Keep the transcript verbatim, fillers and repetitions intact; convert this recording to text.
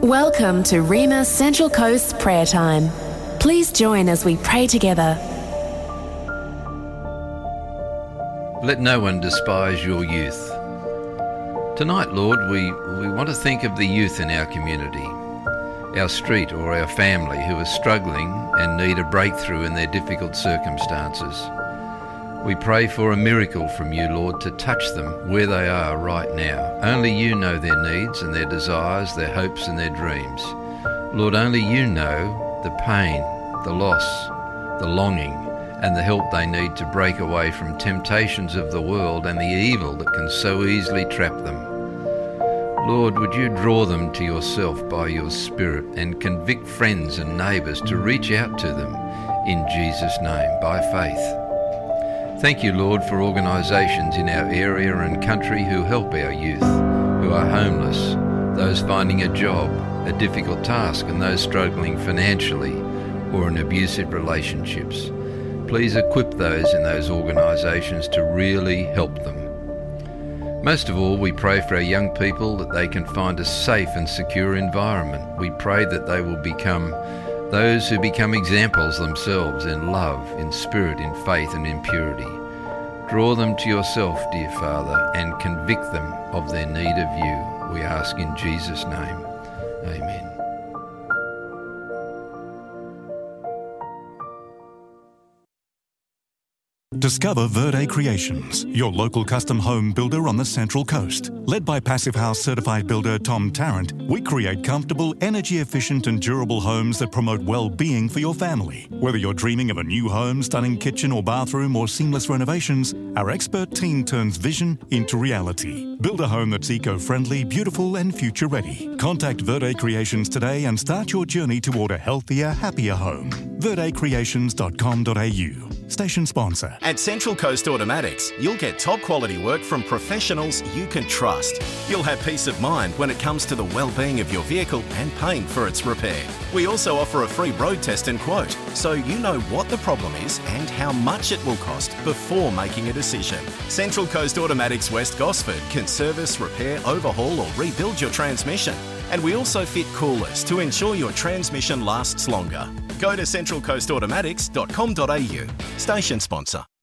Welcome to Rima Central Coast Prayer Time. Please join as we pray together. Let no one despise your youth. Tonight, Lord, we, we want to think of the youth in our community, our street or our family who are struggling and need a breakthrough in their difficult circumstances. We pray for a miracle from you, Lord, to touch them where they are right now. Only you know their needs and their desires, their hopes and their dreams. Lord, only you know the pain, the loss, the longing, and the help they need to break away from temptations of the world and the evil that can so easily trap them. Lord, would you draw them to yourself by your Spirit and convict friends and neighbours to reach out to them in Jesus' name by faith. Thank you, Lord, for organisations in our area and country who help our youth, who are homeless, those finding a job, a difficult task, and those struggling financially or in abusive relationships. Please equip those in those organisations to really help them. Most of all, we pray for our young people that they can find a safe and secure environment. We pray that they will become those who become examples themselves in love, in spirit, in faith and in purity. Draw them to yourself, dear Father, and convict them of their need of you. We ask in Jesus' name. Amen. Discover Verde Creations, your local custom home builder on the Central Coast. Led by Passive House certified builder Tom Tarrant, we create comfortable, energy-efficient and durable homes that promote well-being for your family. Whether you're dreaming of a new home, stunning kitchen or bathroom, or seamless renovations, our expert team turns vision into reality. Build a home that's eco-friendly, beautiful and future-ready. Contact Verde Creations today and start your journey toward a healthier, happier home. verde creations dot com dot a u. Station sponsor. At Central Coast Automatics, you'll get top quality work from professionals you can trust. You'll have peace of mind when it comes to the well-being of your vehicle and paying for its repair. We also offer a free road test and quote, so you know what the problem is and how much it will cost before making a decision. Central Coast Automatics West Gosford can service, repair, overhaul or rebuild your transmission. And we also fit coolers to ensure your transmission lasts longer. Go to central coast automatics dot com dot a u. Station sponsor.